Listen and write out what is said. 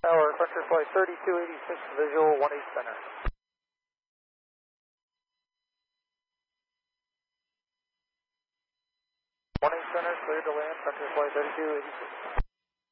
Tower, Frontier Flight 3286, visual 18 center. 18 center, cleared to land, Frontier Flight 3286.